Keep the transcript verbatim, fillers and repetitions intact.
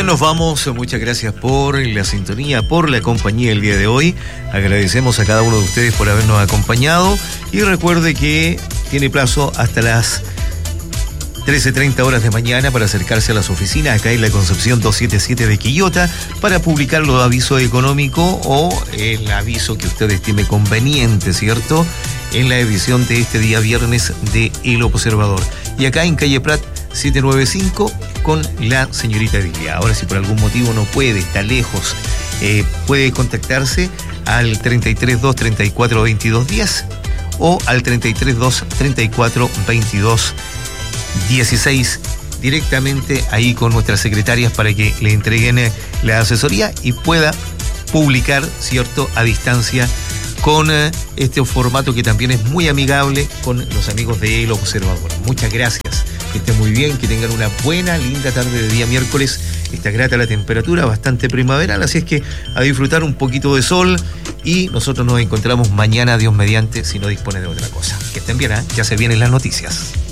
nos vamos. Muchas gracias por la sintonía, por la compañía el día de hoy. Agradecemos a cada uno de ustedes por habernos acompañado. Y recuerde que tiene plazo hasta las trece treinta horas de mañana para acercarse a las oficinas acá en la Concepción doscientos setenta y siete de Quillota para publicar los avisos económicos o el aviso que usted estime conveniente, ¿cierto? En la edición de este día viernes de El Observador. Y acá en calle Prat setecientos noventa y cinco con la señorita Dilia. Ahora, si por algún motivo no puede, está lejos, eh, puede contactarse al treinta y tres dos treinta y cuatro veintidós diez o al treinta y tres dos treinta y cuatro veintidós dieciséis directamente ahí con nuestras secretarias para que le entreguen la asesoría y pueda publicar, ¿cierto?, a distancia con este formato que también es muy amigable con los amigos de El Observador. Muchas gracias, que estén muy bien, que tengan una buena, linda tarde de día miércoles. Está grata la temperatura, bastante primaveral, así es que a disfrutar un poquito de sol y nosotros nos encontramos mañana, Dios mediante, si no dispone de otra cosa. Que estén bien, ¿eh? Ya se vienen las noticias.